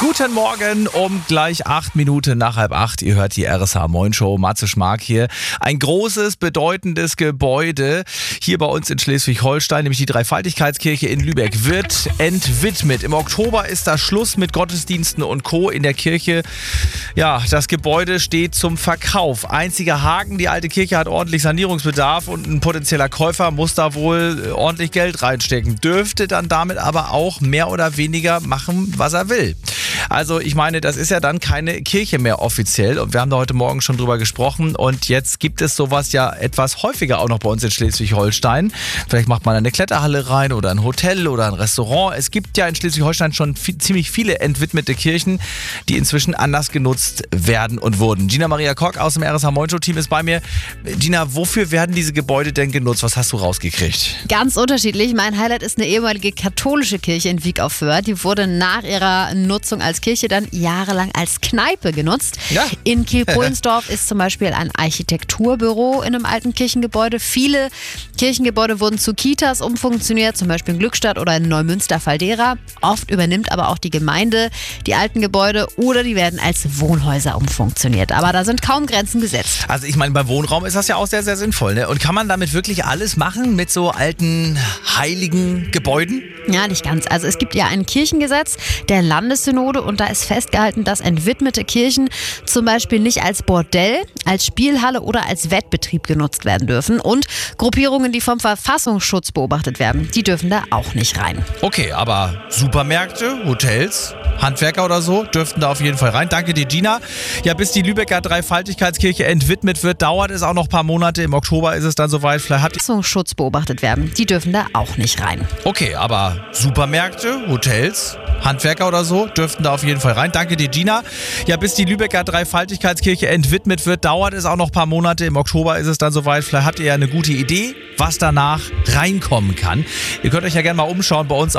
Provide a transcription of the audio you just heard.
Guten Morgen um gleich 8 Minuten nach 7:30. Ihr hört die RSH Moin Show. Matze Schmark hier. Ein großes, bedeutendes Gebäude hier bei uns in Schleswig-Holstein, nämlich die Dreifaltigkeitskirche in Lübeck, wird entwidmet. Im Oktober ist da Schluss mit Gottesdiensten und Co. in der Kirche. Ja, das Gebäude steht zum Verkauf. Einziger Haken, die alte Kirche hat ordentlich Sanierungsbedarf und ein potenzieller Käufer muss da wohl ordentlich Geld reinstecken. Dürfte dann damit aber auch mehr oder weniger machen, was er will. Also ich meine, das ist ja dann keine Kirche mehr offiziell und wir haben da heute Morgen schon drüber gesprochen und jetzt gibt es sowas ja etwas häufiger auch noch bei uns in Schleswig-Holstein. Vielleicht macht man eine Kletterhalle rein oder ein Hotel oder ein Restaurant. Es gibt ja in Schleswig-Holstein schon ziemlich viele entwidmete Kirchen, die inzwischen anders genutzt werden und wurden. Gina Maria Kock aus dem RSH Moin Show Team ist bei mir. Gina, wofür werden diese Gebäude denn genutzt? Was hast du rausgekriegt? Ganz unterschiedlich. Mein Highlight ist eine ehemalige katholische Kirche in Wiek auf Föhr. Die wurde nach ihrer Nutzung als Kirche dann jahrelang als Kneipe genutzt. Ja. In Kiel-Pohlensdorf ist zum Beispiel ein Architekturbüro in einem alten Kirchengebäude. Viele Kirchengebäude wurden zu Kitas umfunktioniert, zum Beispiel in Glückstadt oder in Neumünster-Faldera. Oft übernimmt aber auch die Gemeinde die alten Gebäude oder die werden als Wohnhäuser umfunktioniert. Aber da sind kaum Grenzen gesetzt. Also ich meine, bei Wohnraum ist das ja auch sehr, sehr sinnvoll, ne? Und kann man damit wirklich alles machen mit so alten, heiligen Gebäuden? Ja, nicht ganz. Also es gibt ja ein Kirchengesetz der Landessynode und da ist festgehalten, dass entwidmete Kirchen zum Beispiel nicht als Bordell, als Spielhalle oder als Wettbetrieb genutzt werden dürfen. Und Gruppierungen, die vom Verfassungsschutz beobachtet werden, die dürfen da auch nicht rein. Okay, aber Supermärkte, Hotels, Handwerker oder so dürften da auf jeden Fall rein. Danke dir, Gina. Ja, bis die Lübecker Dreifaltigkeitskirche entwidmet wird, dauert es auch noch ein paar Monate. Im Oktober ist es dann soweit. Vielleicht habt ihr Verfassungsschutz beobachtet werden, die dürfen da auch nicht rein. Okay, aber Supermärkte, Hotels, Handwerker oder so dürften da auf jeden Fall rein. Danke dir, Gina. Ja, bis die Lübecker Dreifaltigkeitskirche entwidmet wird, dauert es auch noch ein paar Monate. Im Oktober ist es dann soweit. Vielleicht habt ihr ja eine gute Idee, was danach reinkommen kann. Ihr könnt euch ja gerne mal umschauen bei uns